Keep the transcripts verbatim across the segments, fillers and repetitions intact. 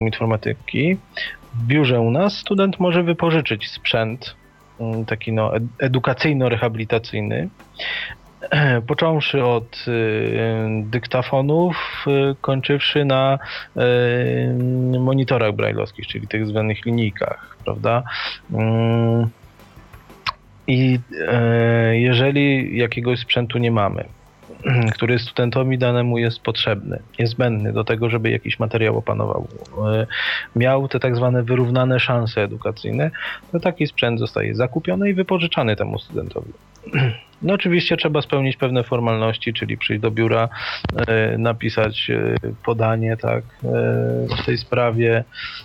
informatyki. W biurze u nas student może wypożyczyć sprzęt taki no, edukacyjno-rehabilitacyjny, począwszy od dyktafonów, kończywszy na monitorach brajlowskich, czyli tych zwanych linijkach, prawda? I jeżeli jakiegoś sprzętu nie mamy, który studentowi danemu jest potrzebny, niezbędny do tego, żeby jakiś materiał opanował, miał te tak zwane wyrównane szanse edukacyjne, to taki sprzęt zostaje zakupiony i wypożyczany temu studentowi. No oczywiście trzeba spełnić pewne formalności, czyli przyjść do biura, napisać podanie, tak, w tej sprawie.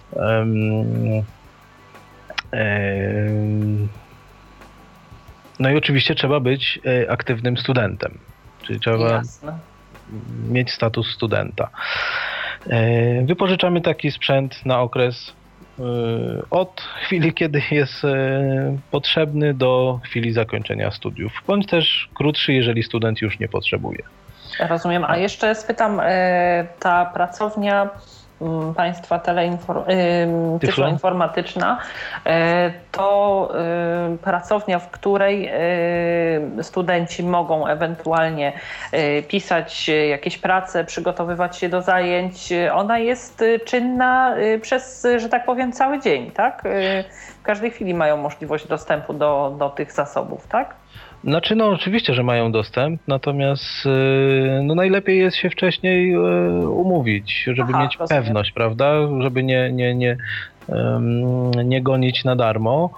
No i oczywiście trzeba być aktywnym studentem. Czyli trzeba Jasne. mieć status studenta. Wypożyczamy taki sprzęt na okres od chwili, kiedy jest potrzebny, do chwili zakończenia studiów, bądź też krótszy, jeżeli student już nie potrzebuje. Rozumiem. A jeszcze spytam, ta pracownia Państwa teleinfor- y, tyfloinformatyczna y, to y, pracownia, w której y, studenci mogą ewentualnie y, pisać jakieś prace, przygotowywać się do zajęć. Ona jest czynna y, przez, że tak powiem, cały dzień, tak? Y, w każdej chwili mają możliwość dostępu do, do tych zasobów, tak? Znaczy, no oczywiście, że mają dostęp, natomiast no najlepiej jest się wcześniej umówić, żeby Aha, mieć rozumiem. pewność, prawda, żeby nie, nie, nie, nie gonić na darmo.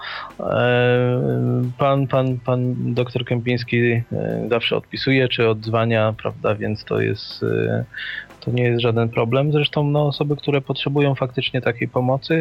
Pan, pan, pan doktor Kępiński zawsze odpisuje, czy odzwania, prawda, więc to jest, to nie jest żaden problem. Zresztą no, osoby, które potrzebują faktycznie takiej pomocy,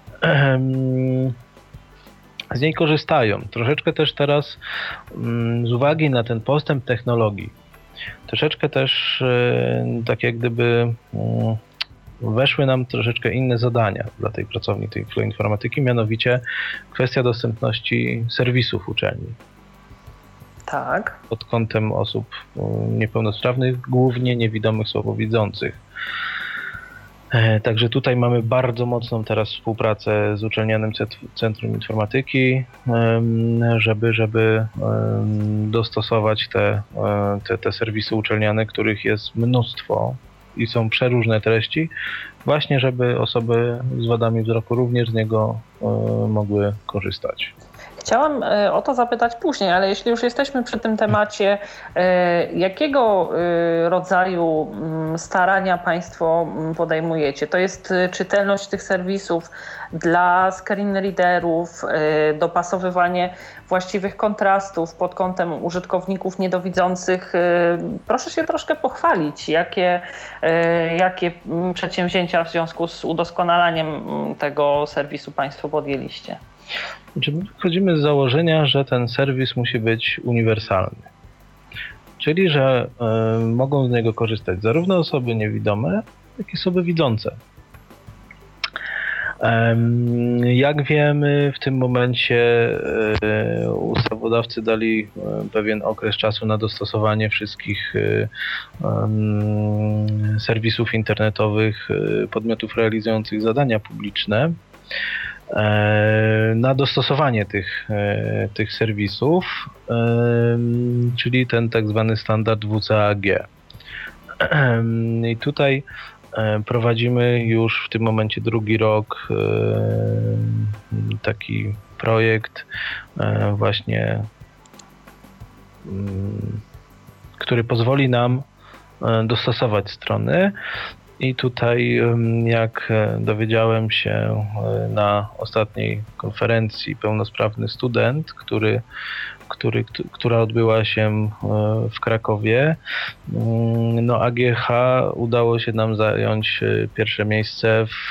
z niej korzystają. Troszeczkę też teraz z uwagi na ten postęp technologii, troszeczkę też tak jak gdyby weszły nam troszeczkę inne zadania dla tej pracowni tej informatyki, mianowicie kwestia dostępności serwisów uczelni. Tak. Pod kątem osób niepełnosprawnych, głównie niewidomych, słabowidzących. Także tutaj mamy bardzo mocną teraz współpracę z Uczelnianym Centrum Informatyki, żeby, żeby dostosować te, te, te serwisy uczelniane, których jest mnóstwo i są przeróżne treści, właśnie żeby osoby z wadami wzroku również z niego mogły korzystać. Chciałam o to zapytać później, ale jeśli już jesteśmy przy tym temacie, jakiego rodzaju starania Państwo podejmujecie? To jest czytelność tych serwisów dla screen readerów, dopasowanie właściwych kontrastów pod kątem użytkowników niedowidzących. Proszę się troszkę pochwalić, jakie, jakie przedsięwzięcia w związku z udoskonalaniem tego serwisu Państwo podjęliście? My wychodzimy z założenia, że ten serwis musi być uniwersalny. Czyli, że y, mogą z niego korzystać zarówno osoby niewidome, jak i osoby widzące. Y, jak wiemy, w tym momencie y, ustawodawcy dali y, pewien okres czasu na dostosowanie wszystkich y, y, serwisów internetowych y, podmiotów realizujących zadania publiczne na dostosowanie tych, tych serwisów, czyli ten tak zwany standard W C A G. I tutaj prowadzimy już w tym momencie drugi rok taki projekt właśnie, który pozwoli nam dostosować strony. I tutaj, jak dowiedziałem się na ostatniej konferencji Pełnosprawny Student, który, który, która odbyła się w Krakowie, no A G H udało się nam zająć pierwsze miejsce w,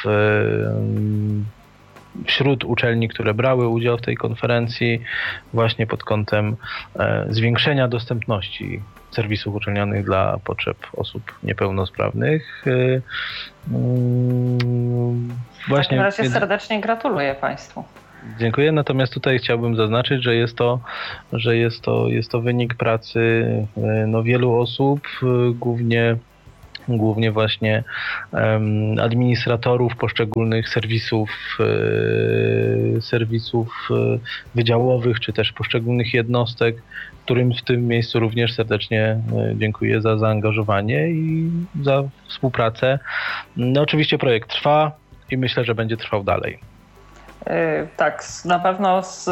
wśród uczelni, które brały udział w tej konferencji, właśnie pod kątem zwiększenia dostępności serwisów uczelnianych dla potrzeb osób niepełnosprawnych. Właśnie w takim razie serdecznie gratuluję Państwu. Dziękuję, natomiast tutaj chciałbym zaznaczyć, że jest to, że jest to, jest to wynik pracy no, wielu osób, głównie głównie właśnie um, administratorów poszczególnych serwisów, e, serwisów e, wydziałowych, czy też poszczególnych jednostek, którym w tym miejscu również serdecznie e, dziękuję za zaangażowanie i za współpracę. No, oczywiście projekt trwa i myślę, że będzie trwał dalej. E, tak, na pewno z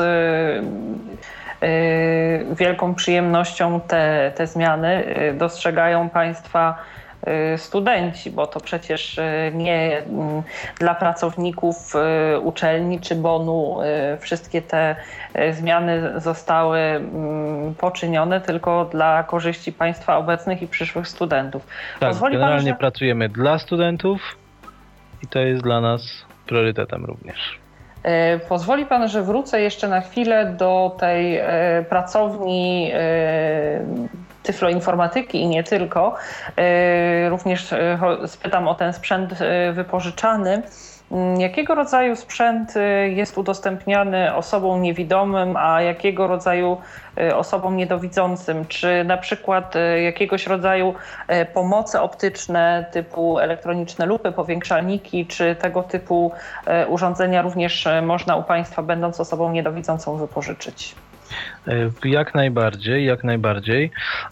e, wielką przyjemnością te, te zmiany dostrzegają Państwa studenci, bo to przecież nie dla pracowników uczelni czy bonu wszystkie te zmiany zostały poczynione, tylko dla korzyści Państwa obecnych i przyszłych studentów. Tak, Pozwoli generalnie pan, że... pracujemy dla studentów i to jest dla nas priorytetem również. Pozwoli Pan, że wrócę jeszcze na chwilę do tej pracowni tyfloinformatyki i nie tylko. Również spytam o ten sprzęt wypożyczany. Jakiego rodzaju sprzęt jest udostępniany osobom niewidomym, a jakiego rodzaju osobom niedowidzącym? Czy na przykład jakiegoś rodzaju pomoce optyczne typu elektroniczne lupy, powiększalniki, czy tego typu urządzenia również można u Państwa, będąc osobą niedowidzącą, wypożyczyć? Jak najbardziej, jak najbardziej.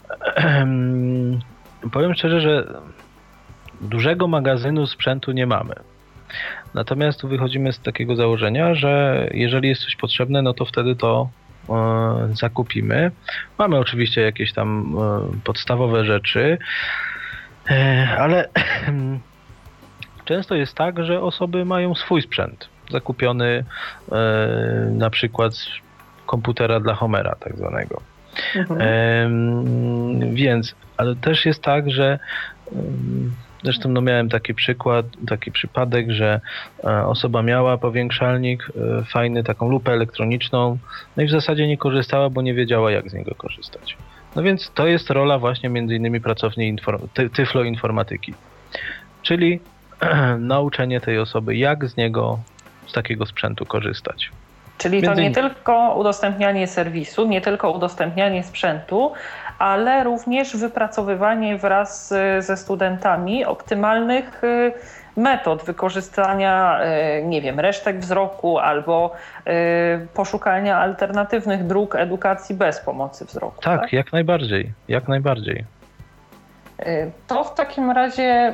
Powiem szczerze, że dużego magazynu sprzętu nie mamy. Natomiast tu wychodzimy z takiego założenia, że jeżeli jest coś potrzebne, no to wtedy to e, zakupimy. Mamy oczywiście jakieś tam e, podstawowe rzeczy, e, ale często jest tak, że osoby mają swój sprzęt zakupiony e, na przykład z komputera dla Homera tak zwanego. Mhm. E, więc, ale też jest tak, że e, zresztą no miałem taki przykład, taki przypadek, że osoba miała powiększalnik fajny, taką lupę elektroniczną, no i w zasadzie nie korzystała, bo nie wiedziała, jak z niego korzystać. No więc to jest rola właśnie między innymi pracowni inform- ty- tyfloinformatyki, czyli nauczenie tej osoby, jak z niego, z takiego sprzętu korzystać. Czyli to nie tylko udostępnianie serwisu, nie tylko udostępnianie sprzętu, ale również wypracowywanie wraz ze studentami optymalnych metod wykorzystania, nie wiem, resztek wzroku albo poszukania alternatywnych dróg edukacji bez pomocy wzroku. Tak, tak? jak najbardziej, jak najbardziej. To w takim razie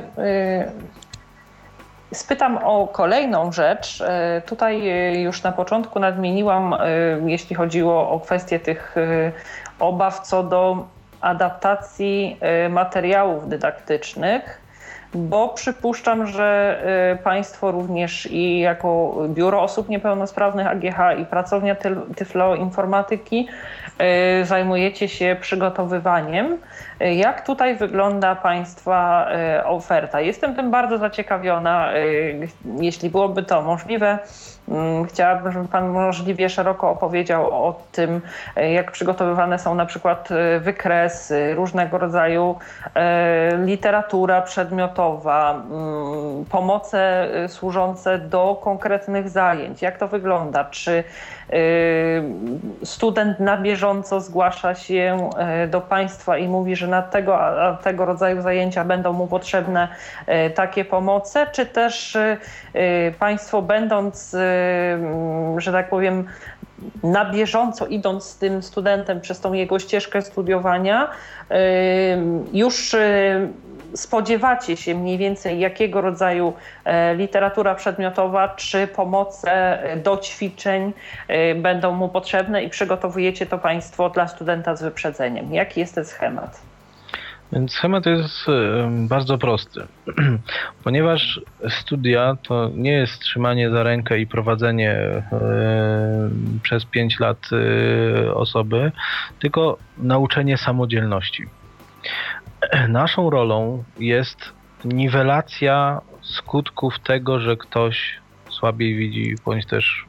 spytam o kolejną rzecz. Tutaj już na początku nadmieniłam, jeśli chodziło o kwestię tych obaw co do adaptacji materiałów dydaktycznych, bo przypuszczam, że Państwo również i jako Biuro Osób Niepełnosprawnych A G H i Pracownia Tyfloinformatyki zajmujecie się przygotowywaniem. Jak tutaj wygląda Państwa oferta? Jestem tym bardzo zaciekawiona. Jeśli byłoby to możliwe, chciałabym, żeby Pan możliwie szeroko opowiedział o tym, jak przygotowywane są na przykład wykresy, różnego rodzaju literatura przedmiotowa, pomoce służące do konkretnych zajęć. Jak to wygląda? Czy student na bieżąco zgłasza się do Państwa i mówi, że na tego, a tego rodzaju zajęcia będą mu potrzebne takie pomoce, czy też Państwo, będąc, że tak powiem, na bieżąco idąc z tym studentem przez tą jego ścieżkę studiowania, już spodziewacie się mniej więcej, jakiego rodzaju literatura przedmiotowa czy pomoce do ćwiczeń będą mu potrzebne i przygotowujecie to Państwo dla studenta z wyprzedzeniem. Jaki jest ten schemat? Więc schemat jest bardzo prosty, ponieważ studia to nie jest trzymanie za rękę i prowadzenie przez pięć lat osoby, tylko nauczenie samodzielności. Naszą rolą jest niwelacja skutków tego, że ktoś słabiej widzi, bądź też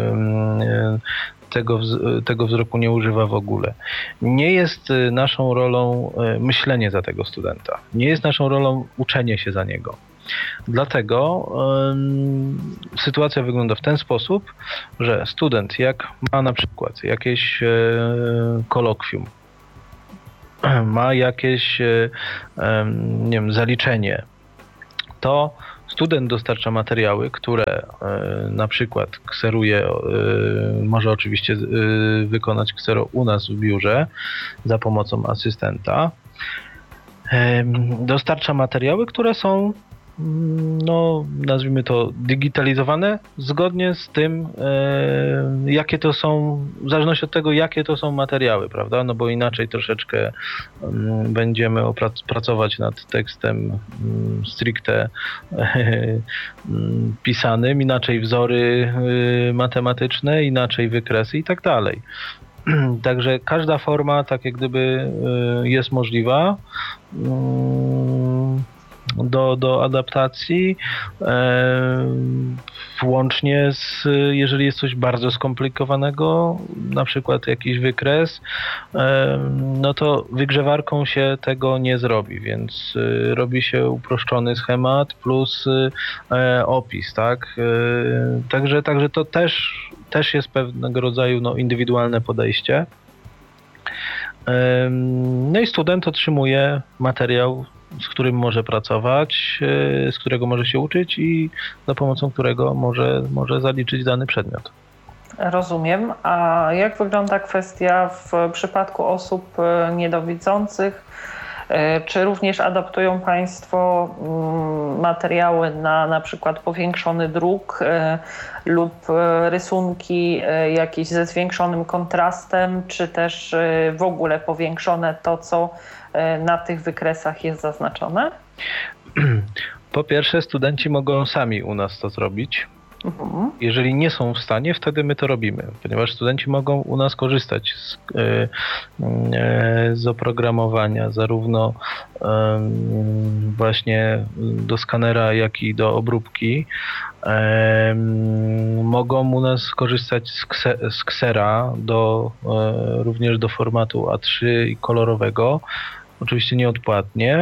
tego, tego wzroku nie używa w ogóle. Nie jest naszą rolą myślenie za tego studenta. Nie jest naszą rolą uczenie się za niego. Dlatego um, sytuacja wygląda w ten sposób, że student jak ma na przykład jakieś e, kolokwium, ma jakieś nie wiem, zaliczenie, to student dostarcza materiały, które na przykład kseruje, może oczywiście wykonać ksero u nas w biurze za pomocą asystenta. Dostarcza materiały, które są, no nazwijmy to, digitalizowane zgodnie z tym, e, jakie to są, w zależności od tego, jakie to są materiały, prawda? No bo inaczej troszeczkę m, będziemy oprac- pracować nad tekstem m, stricte e, m, pisanym, inaczej wzory e, matematyczne, inaczej wykresy i tak dalej. Także każda forma tak jak gdyby e, jest możliwa. Mm, Do, do adaptacji, e, włącznie z, jeżeli jest coś bardzo skomplikowanego, na przykład jakiś wykres, e, no to wygrzewarką się tego nie zrobi, więc e, robi się uproszczony schemat plus e, opis, tak? E, także, także to też, też jest pewnego rodzaju no, indywidualne podejście. E, no i student otrzymuje materiał, z którym może pracować, z którego może się uczyć i za pomocą którego może, może zaliczyć dany przedmiot. Rozumiem. A jak wygląda kwestia w przypadku osób niedowidzących? Czy również adaptują Państwo materiały na na przykład powiększony druk lub rysunki jakieś ze zwiększonym kontrastem, czy też w ogóle powiększone to, co na tych wykresach jest zaznaczone? Po pierwsze, studenci mogą sami u nas to zrobić. Mhm. Jeżeli nie są w stanie, wtedy my to robimy, ponieważ studenci mogą u nas korzystać z, z oprogramowania zarówno właśnie do skanera, jak i do obróbki. Mogą u nas korzystać z, kse, z ksera do, również do formatu A trzy i kolorowego, oczywiście nieodpłatnie.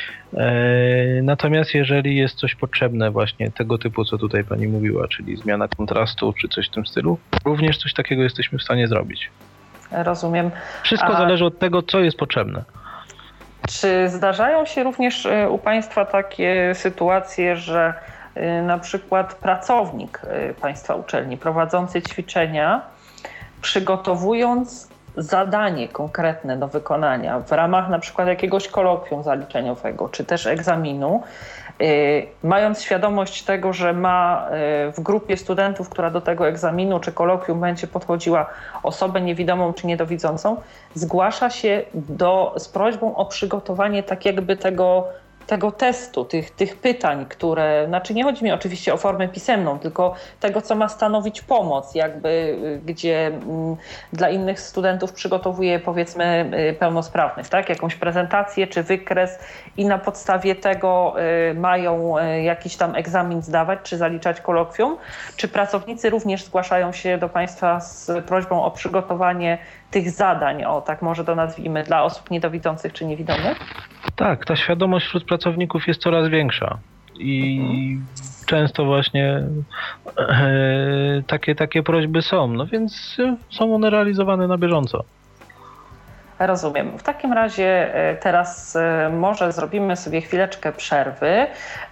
Natomiast jeżeli jest coś potrzebne właśnie tego typu, co tutaj pani mówiła, czyli zmiana kontrastu czy coś w tym stylu, również coś takiego jesteśmy w stanie zrobić. Rozumiem. Wszystko A... zależy od tego, co jest potrzebne. Czy zdarzają się również u Państwa takie sytuacje, że na przykład pracownik Państwa uczelni prowadzący ćwiczenia, przygotowując zadanie konkretne do wykonania w ramach na przykład jakiegoś kolokwium zaliczeniowego, czy też egzaminu, yy, mając świadomość tego, że ma yy, w grupie studentów, która do tego egzaminu czy kolokwium będzie podchodziła, osobę niewidomą czy niedowidzącą, zgłasza się do, z prośbą o przygotowanie tak jakby tego tego testu, tych, tych pytań, które, znaczy nie chodzi mi oczywiście o formę pisemną, tylko tego, co ma stanowić pomoc, jakby gdzie m, dla innych studentów przygotowuje powiedzmy pełnosprawnych, tak? Jakąś prezentację czy wykres i na podstawie tego y, mają y, jakiś tam egzamin zdawać czy zaliczać kolokwium. Czy pracownicy również zgłaszają się do Państwa z prośbą o przygotowanie tych zadań, o tak może to nazwijmy, dla osób niedowidzących czy niewidomych? Tak, ta świadomość wśród pracowników jest coraz większa i mhm. często właśnie e, takie, takie prośby są, no więc są one realizowane na bieżąco. Rozumiem. W takim razie teraz może zrobimy sobie chwileczkę przerwy.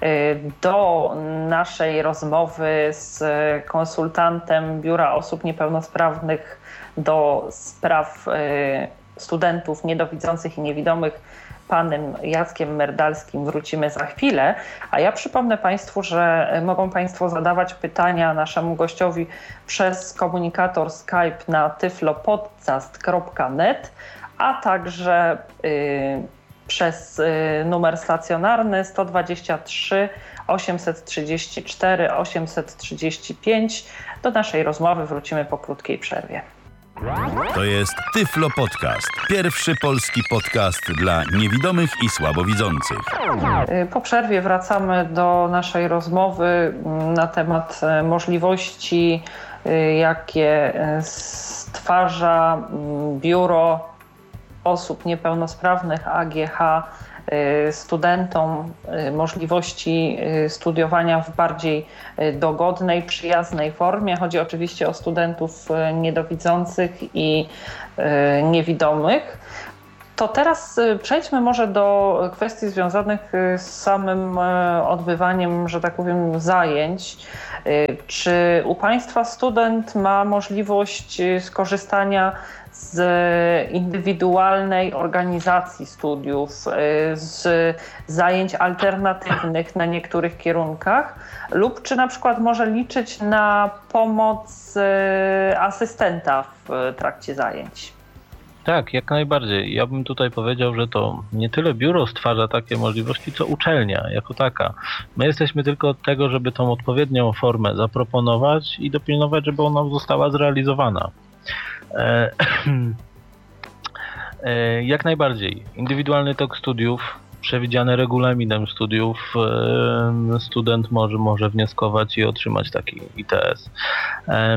Do naszej rozmowy z konsultantem Biura Osób Niepełnosprawnych do spraw studentów niedowidzących i niewidomych, panem Jackiem Merdalskim, wrócimy za chwilę, a ja przypomnę Państwu, że mogą Państwo zadawać pytania naszemu gościowi przez komunikator Skype na tyflopodcast kropka net, a także y, przez y, numer stacjonarny sto dwadzieścia trzy osiemset trzydzieści cztery osiemset trzydzieści pięć. Do naszej rozmowy wrócimy po krótkiej przerwie. To jest Tyflo Podcast. Pierwszy polski podcast dla niewidomych i słabowidzących. Po przerwie wracamy do naszej rozmowy na temat możliwości, jakie stwarza Biuro Osób Niepełnosprawnych A G H studentom, możliwości studiowania w bardziej dogodnej, przyjaznej formie. Chodzi oczywiście o studentów niedowidzących i niewidomych. To teraz przejdźmy może do kwestii związanych z samym odbywaniem, że tak powiem, zajęć. Czy u Państwa student ma możliwość skorzystania z indywidualnej organizacji studiów, z zajęć alternatywnych na niektórych kierunkach, lub czy na przykład może liczyć na pomoc asystenta w trakcie zajęć? Tak, jak najbardziej. Ja bym tutaj powiedział, że to nie tyle biuro stwarza takie możliwości, co uczelnia jako taka. My jesteśmy tylko od tego, żeby tą odpowiednią formę zaproponować i dopilnować, żeby ona została zrealizowana. E, e, jak najbardziej. Indywidualny tok studiów, przewidziany regulaminem studiów, e, student może, może wnioskować i otrzymać taki I T S. E,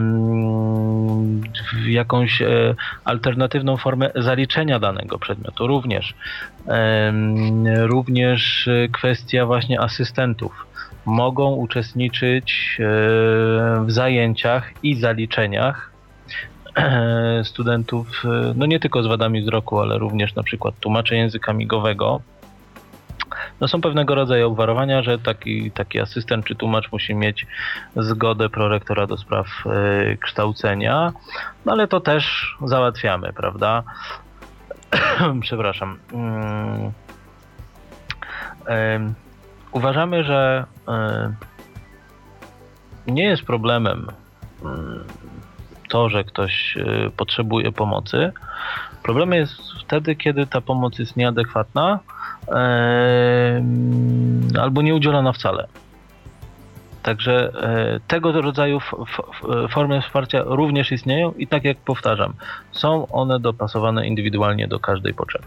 jakąś e, alternatywną formę zaliczenia danego przedmiotu również. E, również kwestia właśnie asystentów. Mogą uczestniczyć e, w zajęciach i zaliczeniach studentów, no nie tylko z wadami wzroku, ale również na przykład tłumacze języka migowego. No są pewnego rodzaju obwarowania, że taki, taki asystent czy tłumacz musi mieć zgodę prorektora do spraw y, kształcenia, no ale to też załatwiamy, prawda? Przepraszam. Mm. Y, uważamy, że y, nie jest problemem y, to, że ktoś y, potrzebuje pomocy. Problem jest wtedy, kiedy ta pomoc jest nieadekwatna yy, albo nieudzielona wcale. Także yy, tego rodzaju f- f- formy wsparcia również istnieją i tak jak powtarzam, są one dopasowane indywidualnie do każdej potrzeby.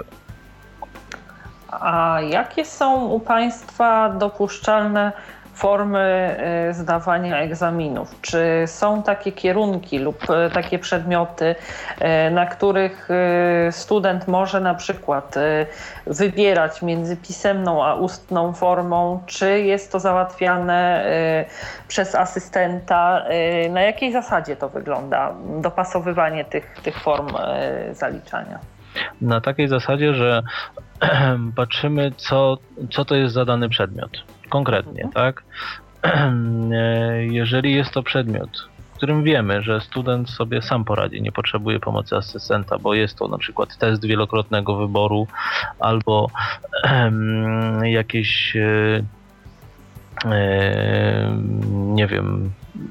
A jakie są u Państwa dopuszczalne formy zdawania egzaminów? Czy są takie kierunki lub takie przedmioty, na których student może na przykład wybierać między pisemną a ustną formą? Czy jest to załatwiane przez asystenta? Na jakiej zasadzie to wygląda, dopasowywanie tych, tych form zaliczania? Na takiej zasadzie, że patrzymy, co, co to jest za dany przedmiot. Konkretnie, mhm. tak? Jeżeli jest to przedmiot, w którym wiemy, że student sobie sam poradzi, nie potrzebuje pomocy asystenta, bo jest to na przykład test wielokrotnego wyboru albo um, jakieś um, nie wiem,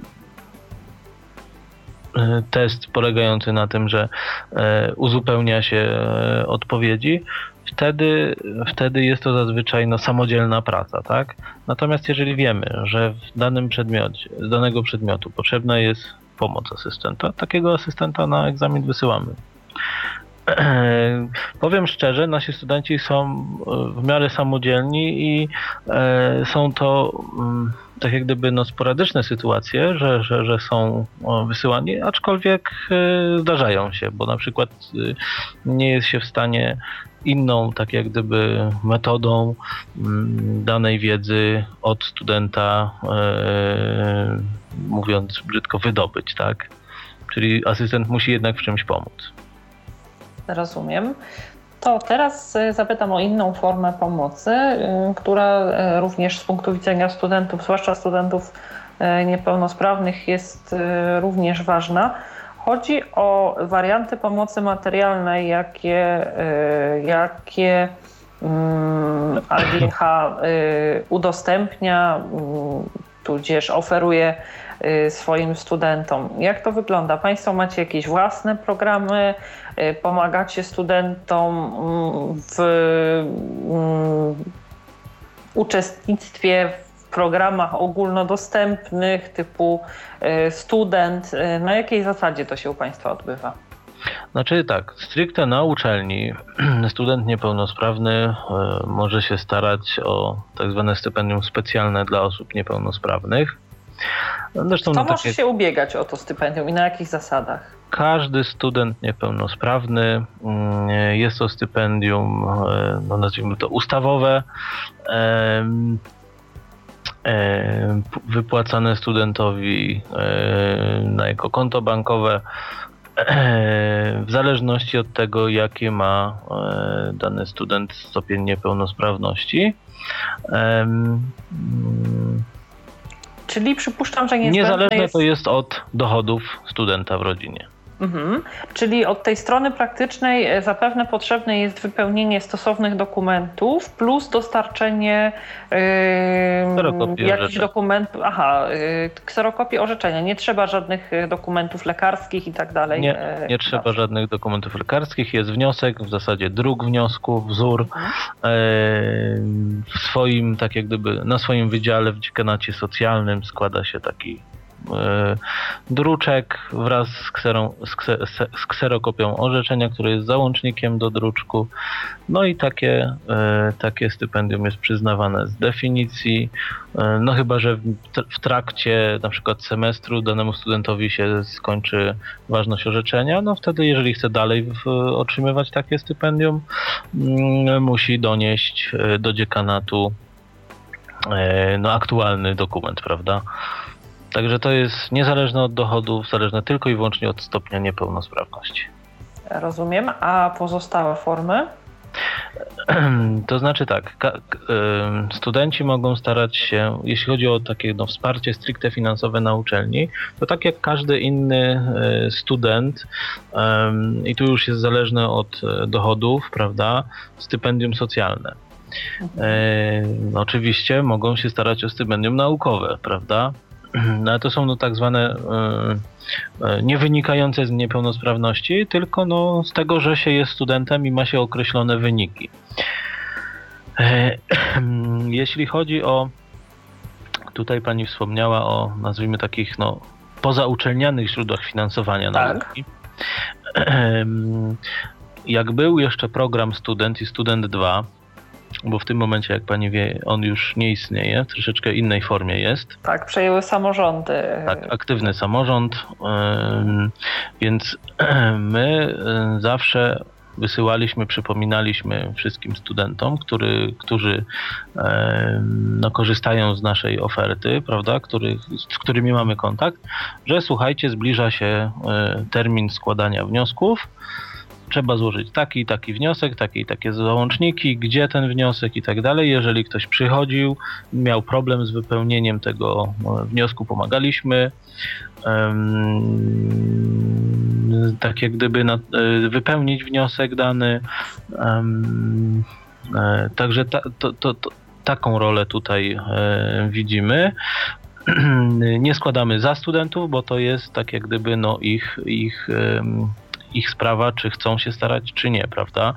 test polegający na tym, że uzupełnia się odpowiedzi, wtedy, wtedy jest to zazwyczaj no, samodzielna praca, tak? Natomiast jeżeli wiemy, że w danym przedmiocie, z danego przedmiotu potrzebna jest pomoc asystenta, takiego asystenta na egzamin wysyłamy. Powiem szczerze, nasi studenci są w miarę samodzielni i są to tak jak gdyby no, sporadyczne sytuacje, że, że, że są wysyłani, aczkolwiek zdarzają się, bo na przykład nie jest się w stanie inną, tak jak gdyby metodą danej wiedzy od studenta, mówiąc brzydko, wydobyć, tak? Czyli asystent musi jednak w czymś pomóc. Rozumiem. To teraz zapytam o inną formę pomocy, która również z punktu widzenia studentów, zwłaszcza studentów niepełnosprawnych, jest również ważna. Chodzi o warianty pomocy materialnej, jakie, jakie A G H udostępnia, tudzież oferuje swoim studentom. Jak to wygląda? Państwo macie jakieś własne programy? Pomagacie studentom w uczestnictwie w programach ogólnodostępnych typu student? Na jakiej zasadzie to się u Państwa odbywa? Znaczy tak, stricte na uczelni student niepełnosprawny może się starać o tak zwane stypendium specjalne dla osób niepełnosprawnych. Zresztą, Kto no, może takie... się ubiegać o to stypendium i na jakich zasadach? Każdy student niepełnosprawny, jest to stypendium, no nazwijmy to ustawowe, wypłacane studentowi na jego konto bankowe w zależności od tego, jaki ma dany student stopień niepełnosprawności. Czyli przypuszczam, że niezbędne Niezależne jest... to jest od dochodów studenta w rodzinie. Mhm. Czyli od tej strony praktycznej zapewne potrzebne jest wypełnienie stosownych dokumentów plus dostarczenie yy, jakichś dokumentów, aha, yy, kserokopii orzeczenia. Nie trzeba żadnych dokumentów lekarskich i tak dalej. Nie, nie trzeba Dobrze. żadnych dokumentów lekarskich. Jest wniosek, w zasadzie druk wniosku, wzór. Mhm. Yy, w swoim, tak jak gdyby na swoim wydziale w dziekanacie socjalnym składa się taki druczek wraz z, kserą, z, kse, z kserokopią orzeczenia, które jest załącznikiem do druczku. No i takie, takie stypendium jest przyznawane z definicji. No chyba, że w trakcie na przykład semestru danemu studentowi się skończy ważność orzeczenia, no wtedy jeżeli chce dalej w, otrzymywać takie stypendium, musi donieść do dziekanatu no, aktualny dokument, prawda? Także to jest niezależne od dochodów, zależne tylko i wyłącznie od stopnia niepełnosprawności. Rozumiem. A pozostałe formy? To znaczy tak, studenci mogą starać się, jeśli chodzi o takie no, wsparcie stricte finansowe na uczelni, to tak jak każdy inny student, i tu już jest zależne od dochodów, prawda, stypendium socjalne. No, oczywiście mogą się starać o stypendium naukowe, prawda? No, ale to są no, tak zwane e, nie wynikające z niepełnosprawności, tylko no, z tego, że się jest studentem i ma się określone wyniki. E, jeśli chodzi o, tutaj pani wspomniała o, nazwijmy takich no, pozauczelnianych źródłach finansowania tak. nauki. E, jak był jeszcze program Student i Student dwa, bo w tym momencie, jak pani wie, on już nie istnieje, w troszeczkę innej formie jest. Tak, przejęły samorządy. Tak, aktywny samorząd, więc my zawsze wysyłaliśmy, przypominaliśmy wszystkim studentom, który, którzy no, korzystają z naszej oferty, prawda, których, z którymi mamy kontakt, że słuchajcie, zbliża się termin składania wniosków. Trzeba złożyć taki i taki wniosek, takie i takie załączniki, gdzie ten wniosek i tak dalej. Jeżeli ktoś przychodził, miał problem z wypełnieniem tego wniosku, pomagaliśmy. Um, tak jak gdyby na, wypełnić wniosek dany. Um, e, także ta, to, to, to, taką rolę tutaj e, widzimy. Nie składamy za studentów, bo to jest tak jak gdyby no ich, ich um, ich sprawa, czy chcą się starać, czy nie, prawda?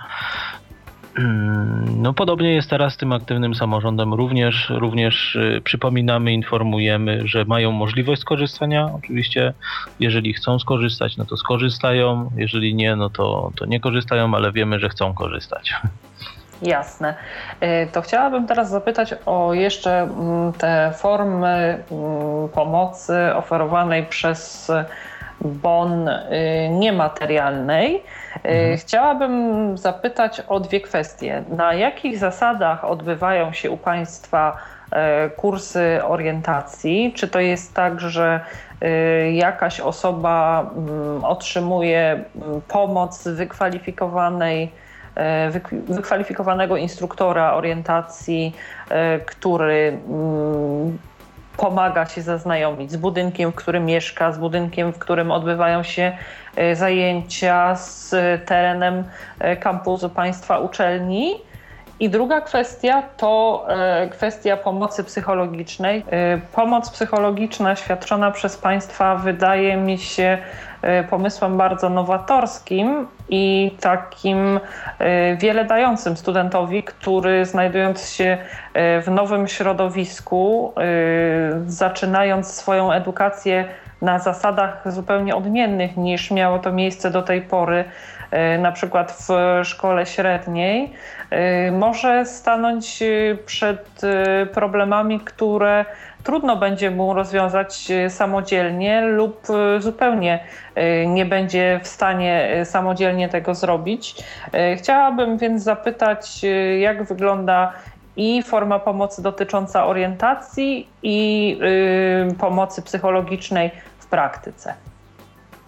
No podobnie jest teraz z tym aktywnym samorządem. Również, również przypominamy, informujemy, że mają możliwość skorzystania. Oczywiście, jeżeli chcą skorzystać, no to skorzystają. Jeżeli nie, no to, to nie korzystają, ale wiemy, że chcą korzystać. Jasne. To chciałabym teraz zapytać o jeszcze te formy pomocy oferowanej przez bon niematerialnej. Mhm. Chciałabym zapytać o dwie kwestie. Na jakich zasadach odbywają się u Państwa kursy orientacji? Czy to jest tak, że jakaś osoba otrzymuje pomoc wykwalifikowanej, wykwalifikowanego instruktora orientacji, który pomaga się zaznajomić z budynkiem, w którym mieszka, z budynkiem, w którym odbywają się zajęcia, z terenem kampusu państwa uczelni? I druga kwestia to kwestia pomocy psychologicznej. Pomoc psychologiczna świadczona przez państwa wydaje mi się pomysłem bardzo nowatorskim i takim wiele dającym studentowi, który znajdując się w nowym środowisku, zaczynając swoją edukację na zasadach zupełnie odmiennych niż miało to miejsce do tej pory, na przykład w szkole średniej, może stanąć przed problemami, które trudno będzie mu rozwiązać samodzielnie lub zupełnie nie będzie w stanie samodzielnie tego zrobić. Chciałabym więc zapytać, jak wygląda i forma pomocy dotycząca orientacji i pomocy psychologicznej w praktyce.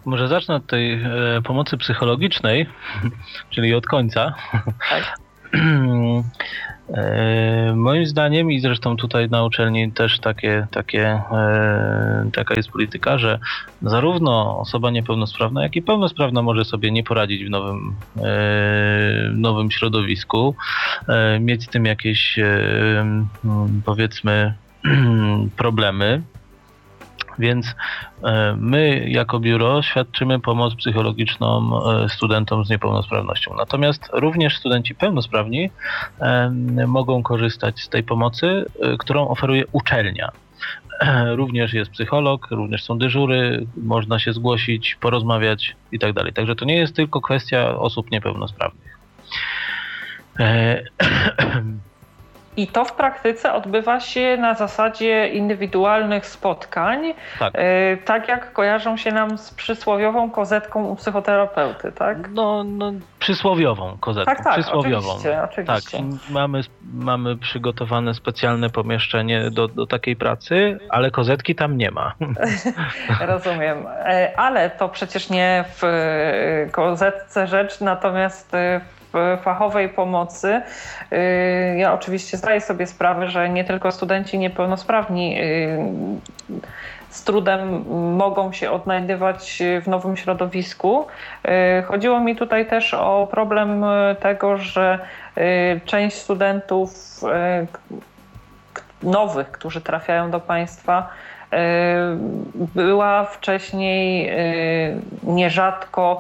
Może zacznę od tej e, pomocy psychologicznej, czyli od końca. Tak. E, moim zdaniem, i zresztą tutaj na uczelni też takie, takie, e, taka jest polityka, że zarówno osoba niepełnosprawna, jak i pełnosprawna może sobie nie poradzić w nowym, e, nowym środowisku, e, mieć z tym jakieś e, powiedzmy problemy. Więc my jako biuro świadczymy pomoc psychologiczną studentom z niepełnosprawnością. Natomiast również studenci pełnosprawni mogą korzystać z tej pomocy, którą oferuje uczelnia. Również jest psycholog, również są dyżury, można się zgłosić, porozmawiać i tak dalej. Także to nie jest tylko kwestia osób niepełnosprawnych. I to w praktyce odbywa się na zasadzie indywidualnych spotkań, tak, yy, tak jak kojarzą się nam z przysłowiową kozetką u psychoterapeuty, tak? No, no przysłowiową kozetką, tak, tak, przysłowiową. Oczywiście, oczywiście. Tak, mamy, mamy przygotowane specjalne pomieszczenie do, do takiej pracy, ale kozetki tam nie ma. Rozumiem, ale to przecież nie w kozetce rzecz, natomiast w w fachowej pomocy. Ja oczywiście zdaję sobie sprawę, że nie tylko studenci niepełnosprawni z trudem mogą się odnajdywać w nowym środowisku. Chodziło mi tutaj też o problem tego, że część studentów nowych, którzy trafiają do państwa, była wcześniej nierzadko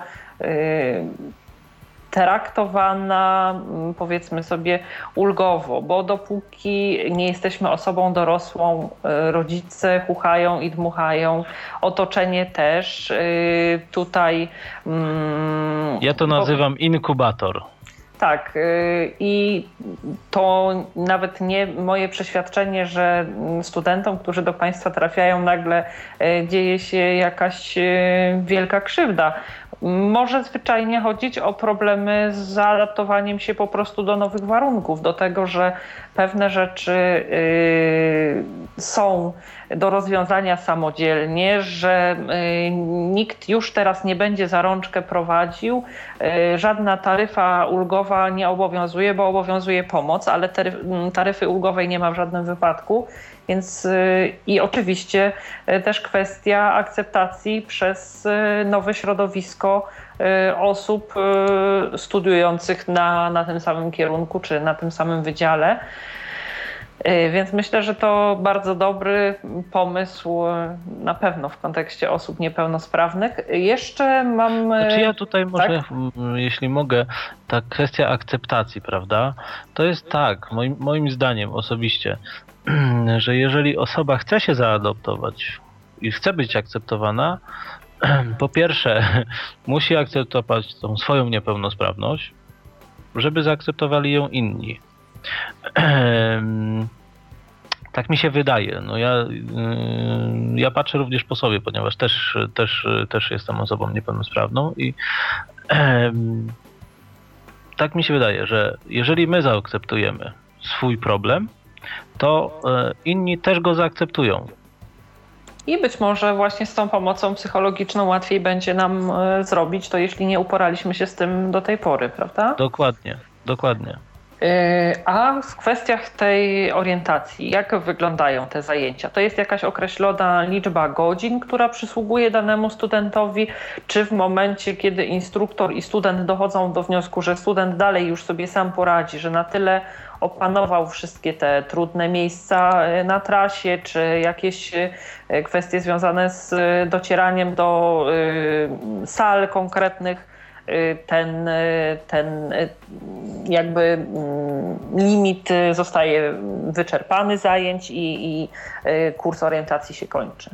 traktowana, powiedzmy sobie, ulgowo, bo dopóki nie jesteśmy osobą dorosłą, rodzice chuchają i dmuchają, otoczenie też. Tutaj... Ja to nazywam inkubator. Tak, i to nawet nie moje przeświadczenie, że studentom, którzy do państwa trafiają, nagle dzieje się jakaś wielka krzywda. Może zwyczajnie chodzić o problemy z zaadaptowaniem się po prostu do nowych warunków, do tego, że pewne rzeczy yy, są do rozwiązania samodzielnie, że yy, nikt już teraz nie będzie za rączkę prowadził, yy, żadna taryfa ulgowa nie obowiązuje, bo obowiązuje pomoc, ale taryf, taryfy ulgowej nie ma w żadnym wypadku. Więc yy, i oczywiście yy, też kwestia akceptacji przez yy, nowe środowisko yy, osób yy, studiujących na, na tym samym kierunku czy na tym samym wydziale. Yy, więc myślę, że to bardzo dobry pomysł yy, na pewno w kontekście osób niepełnosprawnych. Jeszcze mam... Yy, znaczy ja tutaj może, tak? jeśli mogę, ta kwestia akceptacji, prawda? To jest tak, moim, moim zdaniem osobiście, że jeżeli osoba chce się zaadoptować i chce być akceptowana, po pierwsze musi akceptować tą swoją niepełnosprawność, żeby zaakceptowali ją inni. Tak mi się wydaje. No ja, ja patrzę również po sobie, ponieważ też, też, też jestem osobą niepełnosprawną i tak mi się wydaje, że jeżeli my zaakceptujemy swój problem, to inni też go zaakceptują. I być może właśnie z tą pomocą psychologiczną łatwiej będzie nam zrobić to, jeśli nie uporaliśmy się z tym do tej pory, prawda? Dokładnie, dokładnie. A w kwestiach tej orientacji, jak wyglądają te zajęcia? To jest jakaś określona liczba godzin, która przysługuje danemu studentowi, czy w momencie, kiedy instruktor i student dochodzą do wniosku, że student dalej już sobie sam poradzi, że na tyle opanował wszystkie te trudne miejsca na trasie, czy jakieś kwestie związane z docieraniem do sal konkretnych, ten, ten jakby limit zostaje wyczerpany zajęć i, i kurs orientacji się kończy.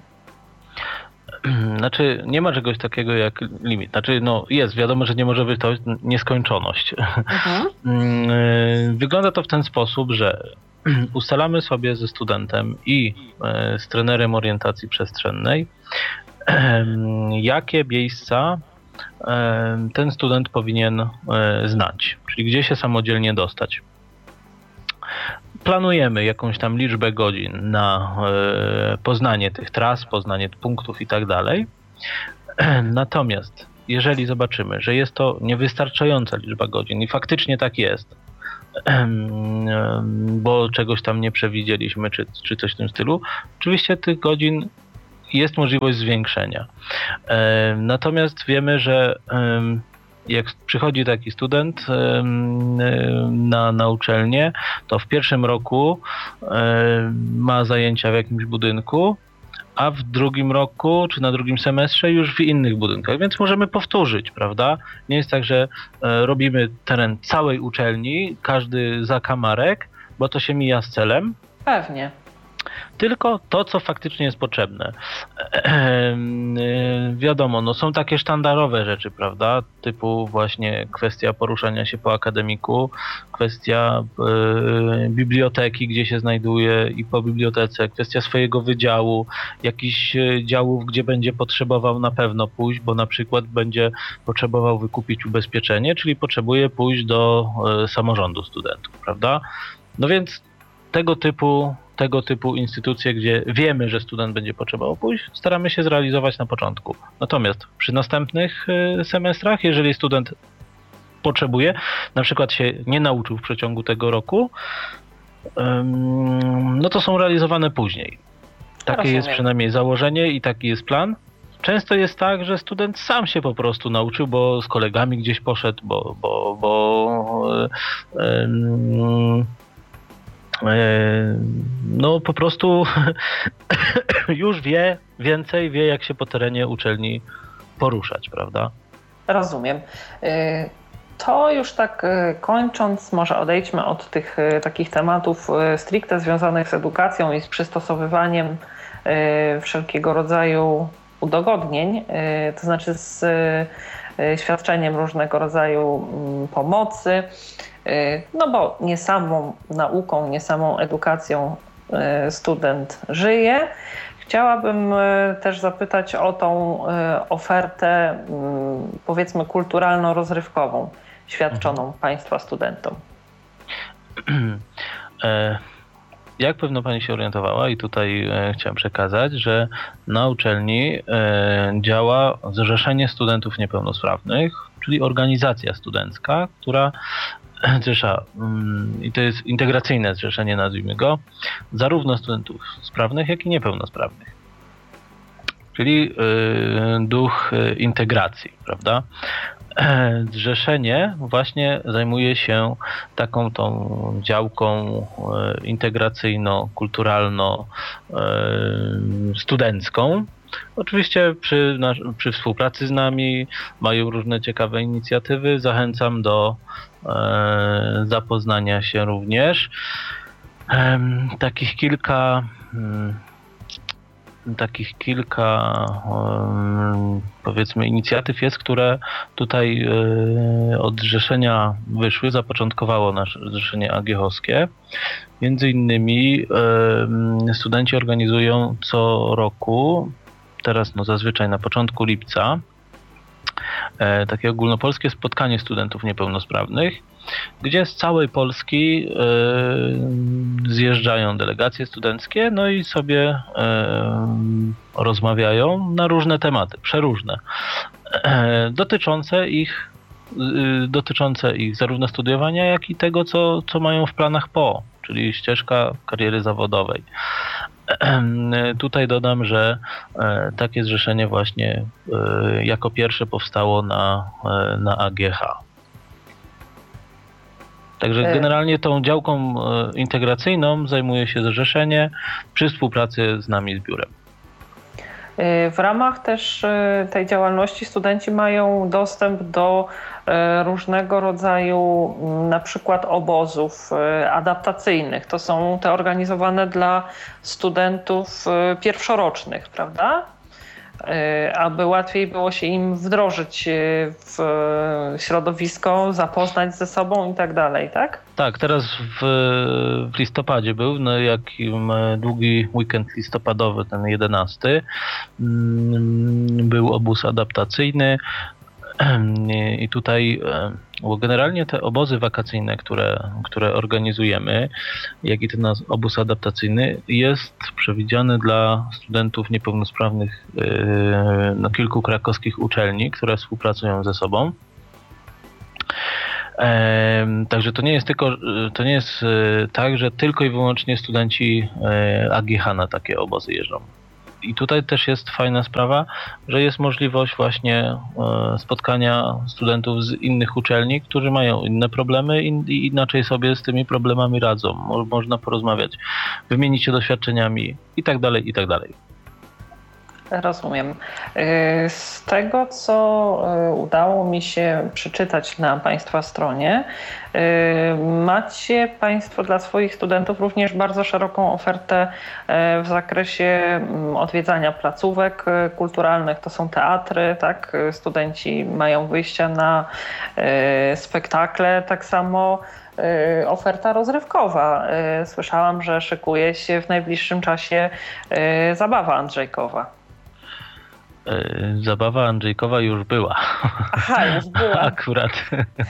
Znaczy nie ma czegoś takiego jak limit. Znaczy no jest, wiadomo, że nie może być to nieskończoność. Mhm. Wygląda to w ten sposób, że ustalamy sobie ze studentem i z trenerem orientacji przestrzennej, jakie miejsca ten student powinien znać, czyli gdzie się samodzielnie dostać. Planujemy jakąś tam liczbę godzin na poznanie tych tras, poznanie punktów i tak dalej. Natomiast jeżeli zobaczymy, że jest to niewystarczająca liczba godzin i faktycznie tak jest, bo czegoś tam nie przewidzieliśmy, czy, czy coś w tym stylu, oczywiście tych godzin jest możliwość zwiększenia. Natomiast wiemy, że jak przychodzi taki student na, na uczelnię, to w pierwszym roku ma zajęcia w jakimś budynku, a w drugim roku, czy na drugim semestrze już w innych budynkach, więc możemy powtórzyć, prawda? Nie jest tak, że robimy teren całej uczelni, każdy zakamarek, bo to się mija z celem. Pewnie. Tylko to, co faktycznie jest potrzebne. Wiadomo, no są takie sztandarowe rzeczy, prawda? Typu właśnie kwestia poruszania się po akademiku, kwestia e, biblioteki, gdzie się znajduje i po bibliotece, kwestia swojego wydziału, jakichś działów, gdzie będzie potrzebował na pewno pójść, bo na przykład będzie potrzebował wykupić ubezpieczenie, czyli potrzebuje pójść do e, samorządu studentów, prawda? No więc tego typu tego typu instytucje, gdzie wiemy, że student będzie potrzebował pójść, staramy się zrealizować na początku. Natomiast przy następnych semestrach, jeżeli student potrzebuje, na przykład się nie nauczył w przeciągu tego roku, no to są realizowane później. Takie Rozumiem. Jest przynajmniej założenie i taki jest plan. Często jest tak, że student sam się po prostu nauczył, bo z kolegami gdzieś poszedł, bo, bo, bo um, no po prostu już wie więcej, wie jak się po terenie uczelni poruszać, prawda? Rozumiem. To już tak kończąc, może odejdźmy od tych takich tematów stricte związanych z edukacją i z przystosowywaniem wszelkiego rodzaju udogodnień, to znaczy z świadczeniem różnego rodzaju pomocy. No bo nie samą nauką, nie samą edukacją student żyje. Chciałabym też zapytać o tą ofertę, powiedzmy, kulturalno-rozrywkową świadczoną mhm. Państwa studentom. Jak pewno Pani się orientowała i tutaj chciałem przekazać, że na uczelni działa Zrzeszenie Studentów Niepełnosprawnych, czyli organizacja studencka, która zrzesza, i to jest integracyjne zrzeszenie, nazwijmy go, zarówno studentów sprawnych, jak i niepełnosprawnych. Czyli duch integracji, prawda? Zrzeszenie właśnie zajmuje się taką tą działką integracyjno-kulturalno-studencką. Oczywiście przy, przy współpracy z nami mają różne ciekawe inicjatywy. Zachęcam do e, zapoznania się również. E, takich kilka m, takich kilka e, powiedzmy inicjatyw jest, które tutaj e, od zrzeszenia wyszły. Zapoczątkowało nasze zrzeszenie A G H-owskie. Między innymi e, studenci organizują co roku, teraz no zazwyczaj na początku lipca, e, takie ogólnopolskie spotkanie studentów niepełnosprawnych, gdzie z całej Polski e, zjeżdżają delegacje studenckie, no i sobie e, rozmawiają na różne tematy, przeróżne, e, dotyczące ich e, dotyczące ich zarówno studiowania, jak i tego, co, co mają w planach po, czyli ścieżka kariery zawodowej. Tutaj dodam, że takie zrzeszenie właśnie jako pierwsze powstało na, na A G H. Także generalnie tą działką integracyjną zajmuje się zrzeszenie przy współpracy z nami, z biurem. W ramach też tej działalności studenci mają dostęp do różnego rodzaju na przykład obozów adaptacyjnych. To są te organizowane dla studentów pierwszorocznych, prawda? Aby łatwiej było się im wdrożyć w środowisko, zapoznać ze sobą i tak dalej, tak? Tak, teraz w, w listopadzie był, no jakim długi weekend listopadowy, ten jedenasty, był obóz adaptacyjny i tutaj Bo generalnie te obozy wakacyjne, które, które organizujemy, jak i ten nasz obóz adaptacyjny, jest przewidziany dla studentów niepełnosprawnych na kilku krakowskich uczelni, które współpracują ze sobą. Także to nie jest tylko, to nie jest tak, że tylko i wyłącznie studenci A G H na takie obozy jeżdżą. I tutaj też jest fajna sprawa, że jest możliwość właśnie spotkania studentów z innych uczelni, którzy mają inne problemy i inaczej sobie z tymi problemami radzą. Można porozmawiać, wymienić się doświadczeniami i tak dalej, i tak dalej. Rozumiem. Z tego, co udało mi się przeczytać na Państwa stronie, macie Państwo dla swoich studentów również bardzo szeroką ofertę w zakresie odwiedzania placówek kulturalnych. To są teatry, tak? Studenci mają wyjścia na spektakle, tak samo oferta rozrywkowa. Słyszałam, że szykuje się w najbliższym czasie zabawa Andrzejkowa. Zabawa Andrzejkowa już była. Aha, już była. Akurat.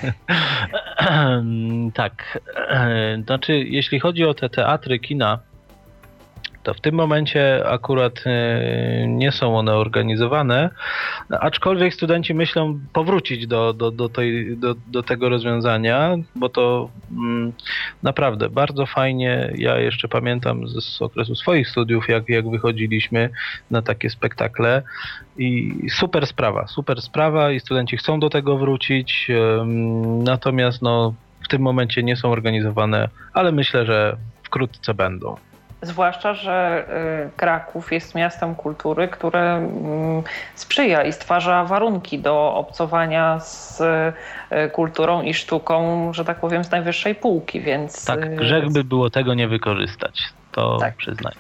Tak. Znaczy, jeśli chodzi o te teatry, kina, to w tym momencie akurat nie są one organizowane, aczkolwiek studenci myślą powrócić do, do, do, tej, do, do tego rozwiązania, bo to mm, naprawdę bardzo fajnie. Ja jeszcze pamiętam z, z okresu swoich studiów, jak, jak wychodziliśmy na takie spektakle i super sprawa, super sprawa i studenci chcą do tego wrócić, ym, natomiast no, w tym momencie nie są organizowane, ale myślę, że wkrótce będą. Zwłaszcza, że Kraków jest miastem kultury, które sprzyja i stwarza warunki do obcowania z kulturą i sztuką, że tak powiem, z najwyższej półki, więc... Tak, grzech by było tego nie wykorzystać, to tak. Przyznaj.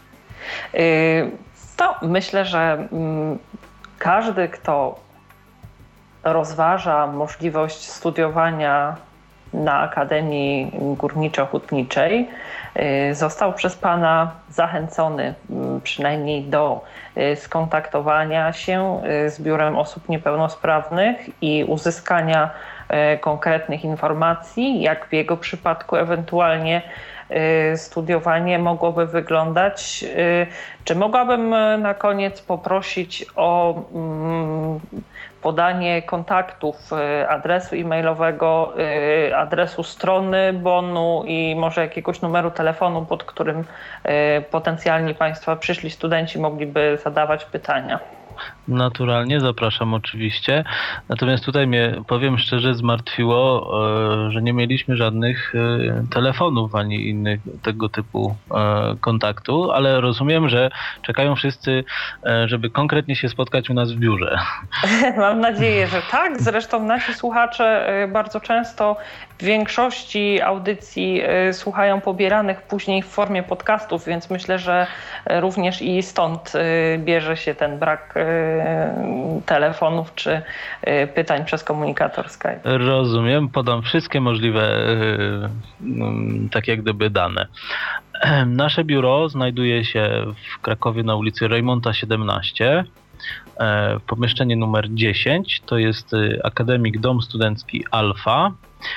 To myślę, że każdy, kto rozważa możliwość studiowania na Akademii Górniczo-Hutniczej, został przez Pana zachęcony przynajmniej do skontaktowania się z Biurem Osób Niepełnosprawnych i uzyskania konkretnych informacji, jak w jego przypadku ewentualnie studiowanie mogłoby wyglądać. Czy mogłabym na koniec poprosić o podanie kontaktów, adresu e-mailowego, adresu strony bonu i może jakiegoś numeru telefonu, pod którym potencjalni Państwa przyszli studenci mogliby zadawać pytania? Naturalnie, zapraszam oczywiście. Natomiast tutaj mnie, powiem szczerze, zmartwiło, że nie mieliśmy żadnych telefonów ani innych tego typu kontaktu, ale rozumiem, że czekają wszyscy, żeby konkretnie się spotkać u nas w biurze. Mam nadzieję, że tak. Zresztą nasi słuchacze bardzo często w większości audycji słuchają pobieranych później w formie podcastów, więc myślę, że również i stąd bierze się ten brak telefonów czy pytań przez komunikator Skype. Rozumiem, podam wszystkie możliwe tak jak gdyby dane. Nasze biuro znajduje się w Krakowie na ulicy Rejmonta siedemnaście. W pomieszczeniu numer dziesięć to jest Akademik Dom Studencki Alfa.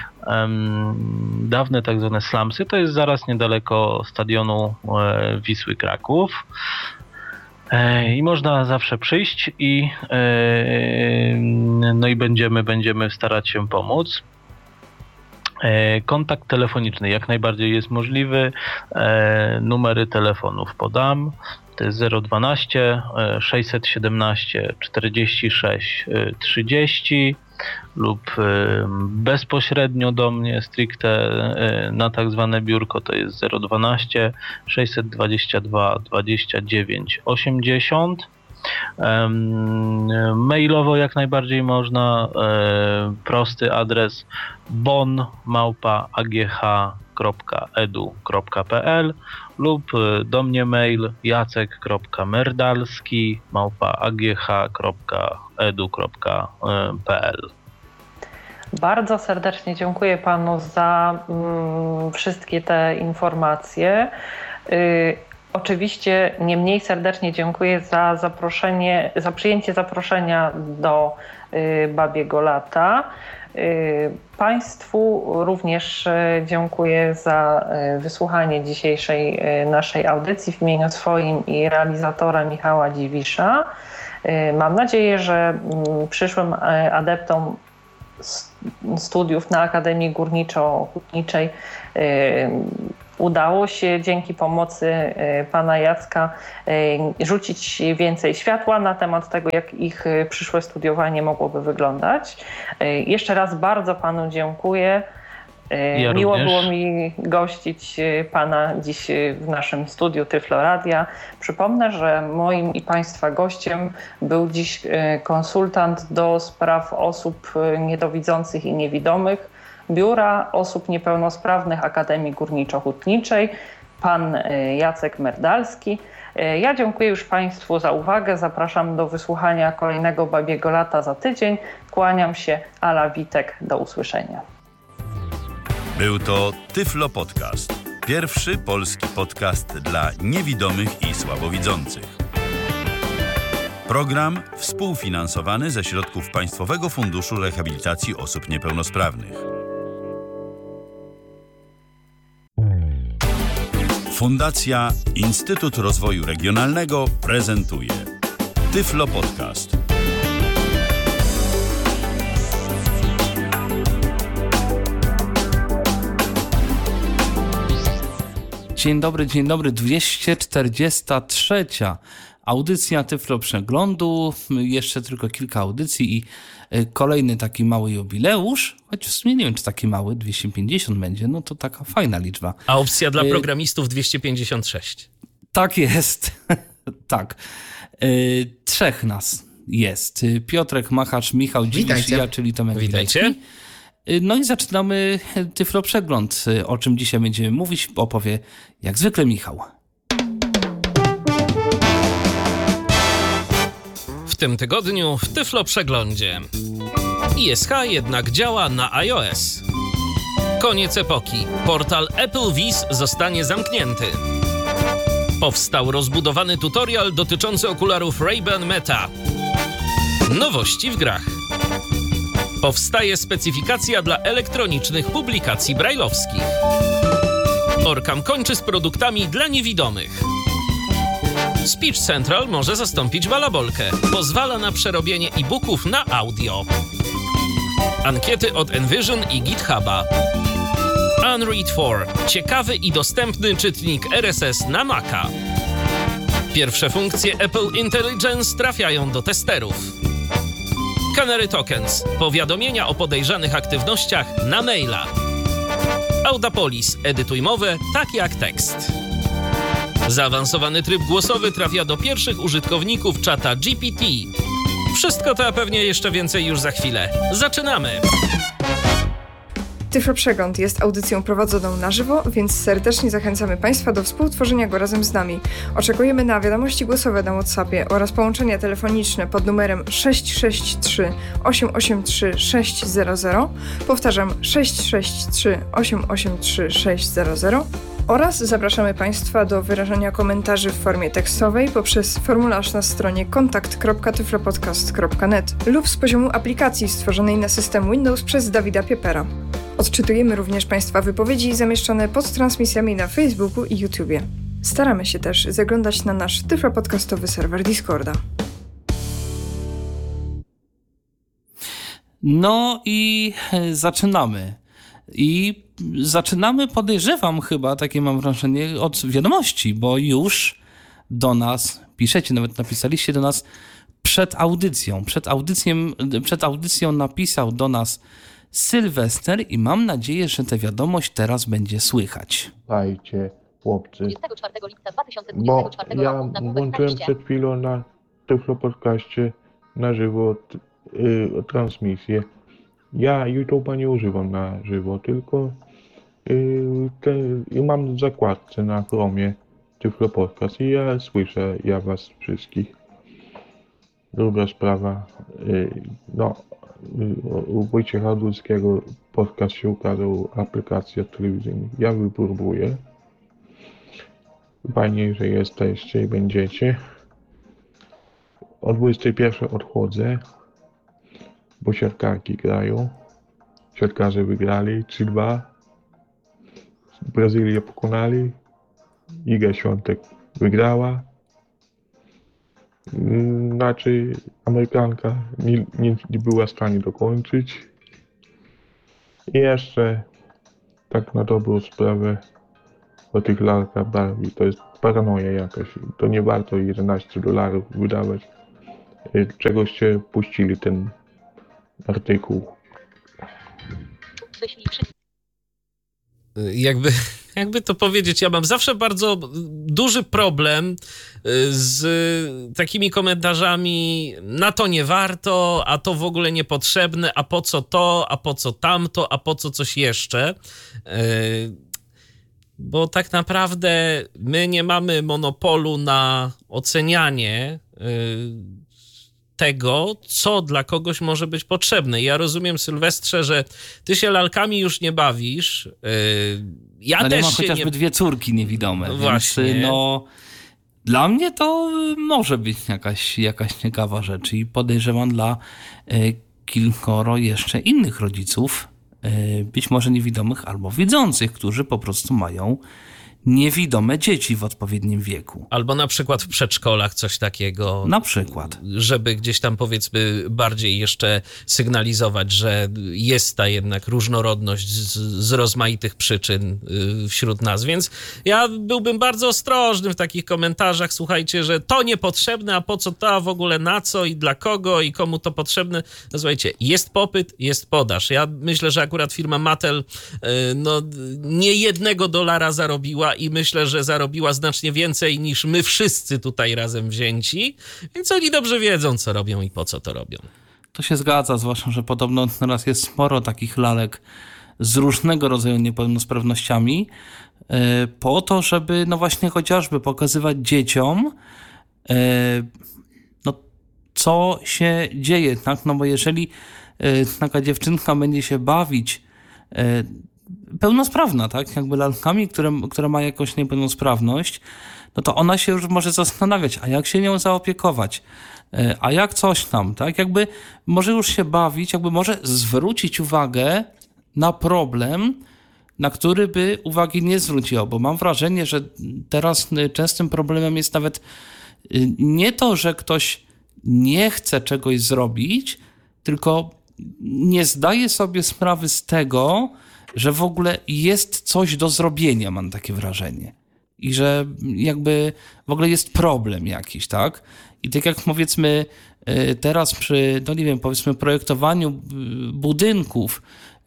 Dawne tak zwane slumsy, to jest zaraz niedaleko stadionu Wisły Kraków. I można zawsze przyjść i no i będziemy, będziemy starać się pomóc. Kontakt telefoniczny jak najbardziej jest możliwy. Numery telefonów podam. To jest zero dwanaście sześćset siedemnaście czterdzieści sześć trzydzieści lub bezpośrednio do mnie stricte na tak zwane biurko to jest zero dwanaście sześćset dwadzieścia dwa dwadzieścia dziewięć osiemdziesiąt. Mailowo jak najbardziej można. Prosty adres bon małpa a g h kropka e d u kropka p l lub do mnie mail jacek kropka merdalski małpa a g h kropka e d u kropka p l. Bardzo serdecznie dziękuję Panu za mm, wszystkie te informacje. Y, oczywiście nie mniej serdecznie dziękuję za zaproszenie, za przyjęcie zaproszenia do y, Babiego Lata. Państwu również dziękuję za wysłuchanie dzisiejszej naszej audycji w imieniu swoim i realizatora Michała Dziwisza. Mam nadzieję, że przyszłym adeptom studiów na Akademii Górniczo-Hutniczej udało się dzięki pomocy pana Jacka rzucić więcej światła na temat tego, jak ich przyszłe studiowanie mogłoby wyglądać. Jeszcze raz bardzo panu dziękuję. Ja Miło również. było mi gościć pana dziś w naszym studiu Tyflo Radia. Przypomnę, że moim i państwa gościem był dziś konsultant do spraw osób niedowidzących i niewidomych Biura Osób Niepełnosprawnych Akademii Górniczo-Hutniczej, pan Jacek Merdalski. Ja dziękuję już państwu za uwagę. Zapraszam do wysłuchania kolejnego Babiego Lata za tydzień. Kłaniam się, Ala Witek. Do usłyszenia. Był to Tyflo Podcast. Pierwszy polski podcast dla niewidomych i słabowidzących. Program współfinansowany ze środków Państwowego Funduszu Rehabilitacji Osób Niepełnosprawnych. Fundacja Instytut Rozwoju Regionalnego prezentuje Tyflo Podcast. Dzień dobry, dzień dobry. dwieście czterdziesta trzecia audycja Tyflo Przeglądu. Jeszcze tylko kilka audycji i kolejny taki mały jubileusz. Choć w sumie nie wiem, czy taki mały, dwieście pięćdziesiąt będzie. No to taka fajna liczba. A opcja dla programistów dwieście pięćdziesiąt sześć. Tak jest. Tak. Trzech nas jest. Piotrek Machacz, Michał Dziwisz i ja, czyli Tomek Witajcie. Wilecki. No i zaczynamy Tyflo Przegląd. O czym dzisiaj będziemy mówić, opowie jak zwykle Michał. W tym tygodniu w Tyflo Przeglądzie. I S H jednak działa na iOS. Koniec epoki. Portal Apple Viz zostanie zamknięty. Powstał rozbudowany tutorial dotyczący okularów Ray-Ban Meta. Nowości w grach. Powstaje specyfikacja dla elektronicznych publikacji brajlowskich. Orcam kończy z produktami dla niewidomych. Speech Central może zastąpić balabolkę. Pozwala na przerobienie e-booków na audio. Ankiety od Envision i GitHuba. Unread cztery. Ciekawy i dostępny czytnik R S S na Maca. Pierwsze funkcje Apple Intelligence trafiają do testerów. Canary Tokens. Powiadomienia o podejrzanych aktywnościach na maila. Audapolis. Edytuj mowę tak jak tekst. Zaawansowany tryb głosowy trafia do pierwszych użytkowników czata G P T. Wszystko to, a pewnie jeszcze więcej już za chwilę. Zaczynamy! Tyflo Przegląd jest audycją prowadzoną na żywo, więc serdecznie zachęcamy Państwa do współtworzenia go razem z nami. Oczekujemy na wiadomości głosowe na WhatsAppie oraz połączenia telefoniczne pod numerem sześć sześć trzy osiem osiem trzy sześć zero zero. Powtarzam sześć sześć trzy osiem osiem trzy sześć zero zero. Oraz zapraszamy Państwa do wyrażania komentarzy w formie tekstowej poprzez formularz na stronie kontakt kropka tyflopodcast kropka net lub z poziomu aplikacji stworzonej na system Windows przez Dawida Piepera. Odczytujemy również Państwa wypowiedzi zamieszczone pod transmisjami na Facebooku i YouTubie. Staramy się też zaglądać na nasz tyflopodcastowy serwer Discorda. No i zaczynamy. I zaczynamy, podejrzewam chyba, takie mam wrażenie, od wiadomości, bo już do nas piszecie, nawet napisaliście do nas przed audycją. Przed audycją, przed audycją napisał do nas Sylwester i mam nadzieję, że tę wiadomość teraz będzie słychać. Słuchajcie, chłopcy, dwudziestego czwartego lipca dwa tysiące bo dwudziestego czwartego ja roku na włączyłem przed chwilą na Tyflo Podcaście na żywo t- y, transmisję. Ja YouTube'a nie używam na żywo, tylko y, te, y, mam w zakładce na Chromie Tyflo Podcast i ja słyszę ja was wszystkich. Druga sprawa, y, no u Wojciecha Dulskiego podcast się ukazał, aplikacja telewizyjna. Ja wypróbuję. Fajnie, że jesteście i będziecie. O dwudziestej pierwszej odchodzę, bo siatkarki grają. siatkarze wygrali trzy dwa. Brazylię pokonali. Iga Świątek wygrała. Znaczy Amerykanka nie, nie, nie była w stanie dokończyć. I jeszcze tak na dobrą sprawę o tych lalkach Barbie, to jest paranoja jakaś. To nie warto jedenaście dolarów wydawać. Czegoście puścili ten artykuł. Jakby, jakby to powiedzieć, ja mam zawsze bardzo duży problem z takimi komentarzami: na to nie warto, a to w ogóle niepotrzebne, a po co to, a po co tamto, a po co coś jeszcze. Bo tak naprawdę my nie mamy monopolu na ocenianie tego, co dla kogoś może być potrzebne. Ja rozumiem, Sylwestrze, że ty się lalkami już nie bawisz. Ja Ale też mam się chociażby nie... dwie córki niewidome. No więc, właśnie. no, dla mnie to może być jakaś, jakaś ciekawa rzecz i podejrzewam dla y, kilkoro jeszcze innych rodziców, y, być może niewidomych albo widzących, którzy po prostu mają niewidome dzieci w odpowiednim wieku. Albo na przykład w przedszkolach coś takiego. Na przykład. Żeby gdzieś tam, powiedzmy, bardziej jeszcze sygnalizować, że jest ta jednak różnorodność z, z rozmaitych przyczyn wśród nas. Więc ja byłbym bardzo ostrożny w takich komentarzach. Słuchajcie, że to niepotrzebne, a po co to, a w ogóle na co i dla kogo i komu to potrzebne. No słuchajcie, jest popyt, jest podaż. Ja myślę, że akurat firma Mattel no, nie jednego dolara zarobiła i myślę, że zarobiła znacznie więcej niż my wszyscy tutaj razem wzięci, więc oni dobrze wiedzą, co robią i po co to robią. To się zgadza, zwłaszcza, że podobno teraz jest sporo takich lalek z różnego rodzaju niepełnosprawnościami, yy, po to, żeby no właśnie chociażby pokazywać dzieciom, yy, no, co się dzieje, tak? No bo jeżeli yy, taka dziewczynka będzie się bawić yy, pełnosprawna, tak? Jakby lalkami, które, które ma jakąś niepełnosprawność, no to ona się już może zastanawiać, a jak się nią zaopiekować, a jak coś tam, tak? Jakby może już się bawić, jakby może zwrócić uwagę na problem, na który by uwagi nie zwróciło, bo mam wrażenie, że teraz częstym problemem jest nawet nie to, że ktoś nie chce czegoś zrobić, tylko nie zdaje sobie sprawy z tego, że w ogóle jest coś do zrobienia, mam takie wrażenie. I że jakby w ogóle jest problem jakiś, tak? I tak jak powiedzmy teraz przy, no nie wiem, powiedzmy projektowaniu budynków,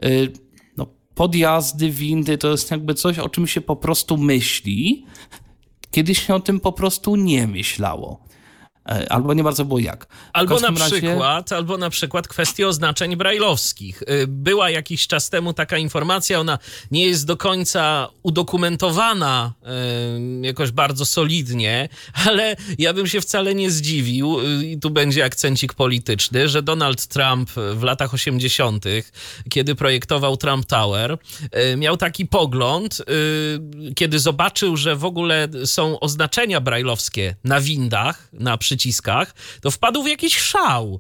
no podjazdy, windy, to jest jakby coś, o czym się po prostu myśli. Kiedyś się o tym po prostu nie myślało. Albo nie bardzo było jak. Albo na razie... przykład, albo na przykład kwestie oznaczeń brajlowskich. Była jakiś czas temu taka informacja, ona nie jest do końca udokumentowana yy, jakoś bardzo solidnie, ale ja bym się wcale nie zdziwił, i tu będzie akcencik polityczny, że Donald Trump w latach osiemdziesiątych, kiedy projektował Trump Tower, yy, miał taki pogląd, yy, kiedy zobaczył, że w ogóle są oznaczenia brajlowskie na windach, na przyciskach, to wpadł w jakiś szał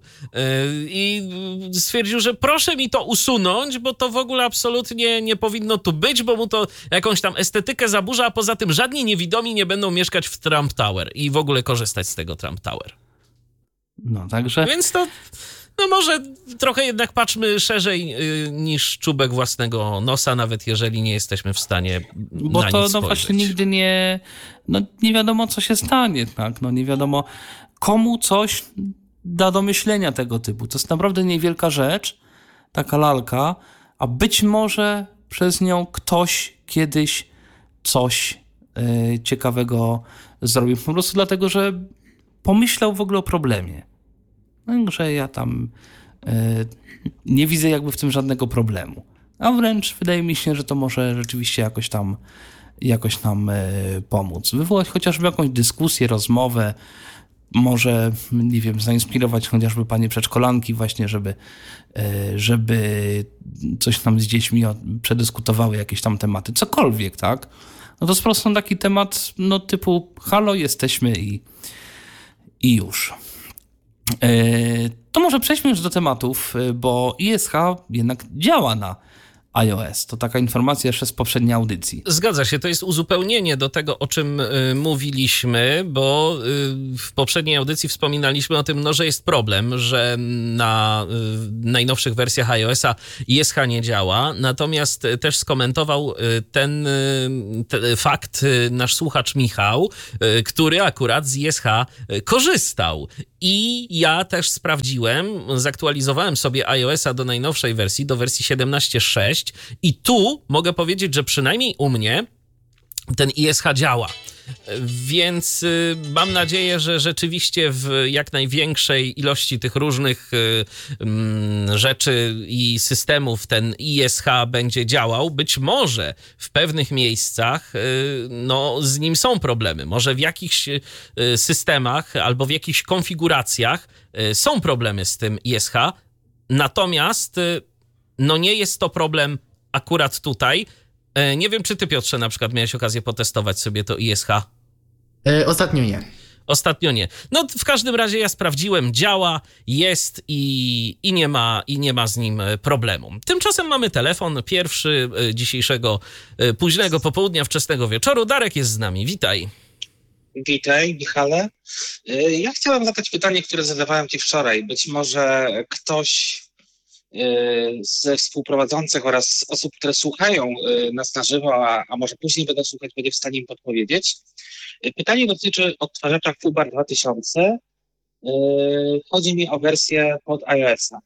i stwierdził, że proszę mi to usunąć, bo to w ogóle absolutnie nie powinno tu być, bo mu to jakąś tam estetykę zaburza, a poza tym żadni niewidomi nie będą mieszkać w Trump Tower i w ogóle korzystać z tego Trump Tower. No, także... Więc to... No może trochę jednak patrzmy szerzej y, niż czubek własnego nosa, nawet jeżeli nie jesteśmy w stanie Bo na to nic no spojrzeć. właśnie nigdy nie, no nie wiadomo, co się stanie, tak? No nie wiadomo, komu coś da do myślenia tego typu. To jest naprawdę niewielka rzecz, taka lalka, a być może przez nią ktoś kiedyś coś y, ciekawego zrobił. Po prostu dlatego, że pomyślał w ogóle o problemie. No, że ja tam y, nie widzę jakby w tym żadnego problemu. A wręcz wydaje mi się, że to może rzeczywiście jakoś tam, jakoś tam y, pomóc. Wywołać chociażby jakąś dyskusję, rozmowę, może, nie wiem, zainspirować chociażby panie przedszkolanki właśnie, żeby, y, żeby coś tam z dziećmi przedyskutowały, jakieś tam tematy, cokolwiek, tak? No to jest po prostu taki temat, no typu halo, jesteśmy i, i już. to może przejdźmy już do tematów, bo I S H jednak działa na iOS. To taka informacja jeszcze z poprzedniej audycji. Zgadza się, to jest uzupełnienie do tego, o czym y, mówiliśmy, bo y, w poprzedniej audycji wspominaliśmy o tym, no, że jest problem, że na y, najnowszych wersjach iOS-a I S H nie działa, natomiast y, też skomentował y, ten, y, ten fakt y, nasz słuchacz Michał, y, który akurat z I S H y, korzystał. I ja też sprawdziłem, zaktualizowałem sobie iOS-a do najnowszej wersji, do wersji siedemnaście sześć i tu mogę powiedzieć, że przynajmniej u mnie ten I S H działa. Więc y, mam nadzieję, że rzeczywiście w jak największej ilości tych różnych y, y, rzeczy i systemów ten I S H będzie działał. Być może w pewnych miejscach y, no, z nim są problemy. Może w jakichś y, systemach albo w jakichś konfiguracjach y, są problemy z tym I S H. Natomiast y, no, nie jest to problem akurat tutaj. Nie wiem, czy ty, Piotrze, na przykład miałeś okazję potestować sobie to I S H? E, ostatnio nie. Ostatnio nie. No w każdym razie ja sprawdziłem, działa, jest i, i, nie ma, i nie ma z nim problemu. Tymczasem mamy telefon pierwszy dzisiejszego późnego popołudnia, wczesnego wieczoru. Darek jest z nami, witaj. Witaj, Michale. Ja chciałem zadać pytanie, które zadawałem ci wczoraj. Być może ktoś ze współprowadzących oraz osób, które słuchają nas na żywo, a, a może później będą słuchać, będzie w stanie im podpowiedzieć. Pytanie dotyczy odtwarzacza Fubar dwa tysiące. Chodzi mi o wersję pod iOS-a.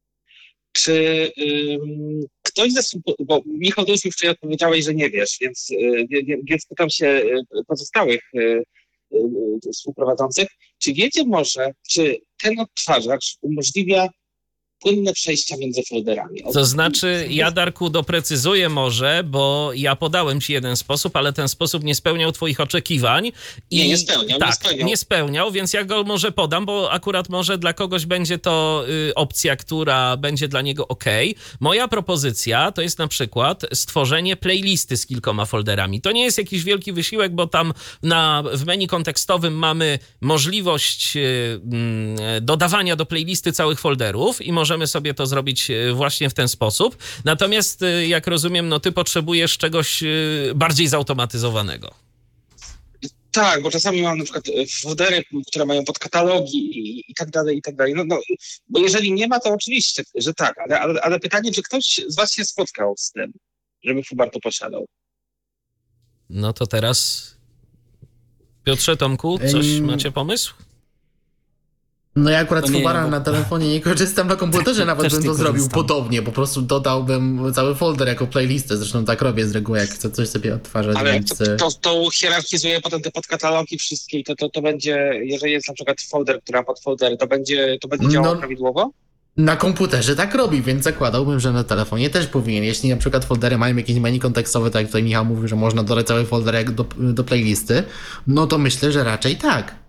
Czy um, ktoś ze bo Michał, ty już mi wczoraj odpowiedziałeś, że nie wiesz, więc, więc pytam się pozostałych współprowadzących, czy wiecie może, czy ten odtwarzacz umożliwia płynne przejścia między folderami? To znaczy, ja, Darku, doprecyzuję może, bo ja podałem ci jeden sposób, ale ten sposób nie spełniał twoich oczekiwań. I nie, nie spełniał, tak, nie spełniał. nie spełniał, więc ja go może podam, bo akurat może dla kogoś będzie to y, opcja, która będzie dla niego ok. Moja propozycja to jest na przykład stworzenie playlisty z kilkoma folderami. To nie jest jakiś wielki wysiłek, bo tam na, w menu kontekstowym mamy możliwość y, y, dodawania do playlisty całych folderów i możemy sobie to zrobić właśnie w ten sposób. Natomiast, jak rozumiem, no ty potrzebujesz czegoś bardziej zautomatyzowanego. Tak, bo czasami mam na przykład foldery, które mają podkatalogi i, i tak dalej, i tak dalej. No, no, bo jeżeli nie ma, to oczywiście, że tak, ale, ale, ale pytanie, czy ktoś z was się spotkał z tym, żeby Fubar to posiadał? No to teraz Piotrze, Tomku, coś um... macie pomysł? No ja akurat z nie, Fubara bo... na telefonie nie korzystam, na komputerze nawet bym to zrobił korzystam. Podobnie, po prostu dodałbym cały folder jako playlistę, zresztą tak robię z reguły, jak chcę coś sobie odtwarzać. Ale więc... to, to, to hierarchizuję potem te podkatalogi wszystkie i to, to, to będzie, jeżeli jest na przykład folder, która ma podfoldery, to będzie, to będzie działało no, prawidłowo? Na komputerze tak robi, więc zakładałbym, że na telefonie też powinien. Jeśli na przykład foldery mają jakieś menu kontekstowe, tak jak tutaj Michał mówił, że można dodać cały folder jak do, do playlisty, no to myślę, że raczej tak.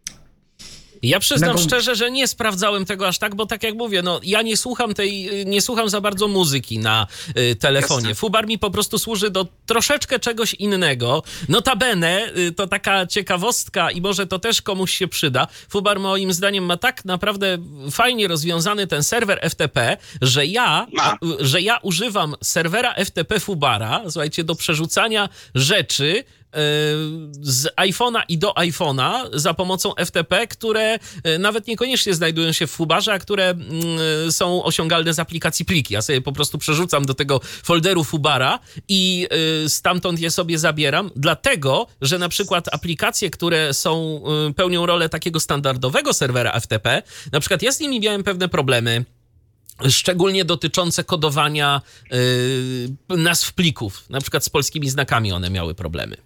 Ja przyznam kom... szczerze, że nie sprawdzałem tego aż tak, bo tak jak mówię, no ja nie słucham tej, nie słucham za bardzo muzyki na y, telefonie. Jasne. Fubar mi po prostu służy do troszeczkę czegoś innego. Notabene, y, to taka ciekawostka i może to też komuś się przyda. Fubar moim zdaniem ma tak naprawdę fajnie rozwiązany ten serwer F T P, że ja, a, że ja używam serwera F T P Fubara, słuchajcie, do przerzucania rzeczy z iPhone'a i do iPhone'a za pomocą F T P, które nawet niekoniecznie znajdują się w Fubarze, a które są osiągalne z aplikacji pliki. Ja sobie po prostu przerzucam do tego folderu Fubara i stamtąd je sobie zabieram, dlatego, że na przykład aplikacje, które są, pełnią rolę takiego standardowego serwera F T P, na przykład ja z nimi miałem pewne problemy, szczególnie dotyczące kodowania yy, nazw plików. Na przykład z polskimi znakami one miały problemy.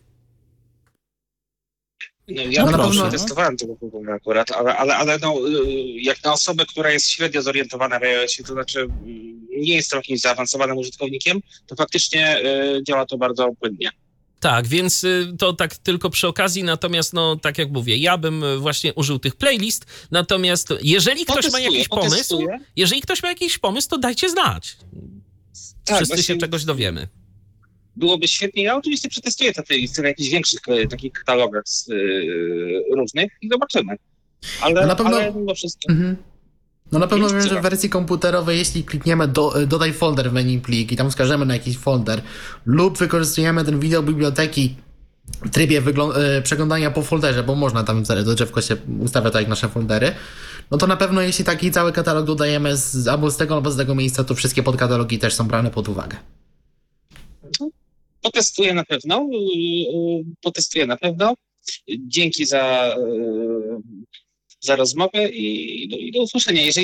No, ja no, proszę, testowałem tego problemu akurat, ale, ale, ale no, jak na osobę, która jest średnio zorientowana w iOSie, to znaczy nie jest jakimś zaawansowanym użytkownikiem, to faktycznie y, działa to bardzo płynnie. Tak, więc to tak tylko przy okazji, natomiast no tak jak mówię, ja bym właśnie użył tych playlist, natomiast jeżeli ktoś potestuję, ma jakiś potestuję. pomysł, jeżeli ktoś ma jakiś pomysł, to dajcie znać. Tak, wszyscy się czegoś dowiemy. Byłoby świetnie. Ja oczywiście przetestuję te playlisty na jakichś większych takich katalogach z, y, różnych i zobaczymy. Ale, na pewno... ale mimo wszystko... Mhm. No na pewno Więc wiem, że trzeba- w wersji komputerowej, jeśli klikniemy do, dodaj folder w menu plik i tam wskażemy na jakiś folder lub wykorzystujemy ten wideo biblioteki w trybie wyglą- e, przeglądania po folderze, bo można tam do drzewko się ustawia tak jak nasze foldery, no to na pewno jeśli taki cały katalog dodajemy z, albo z tego, albo z tego miejsca, to wszystkie podkatalogi też są brane pod uwagę. Potestuję na pewno. yy, Potestuję na pewno. Dzięki za, yy, za rozmowę i do, i do usłyszenia. Jeżeli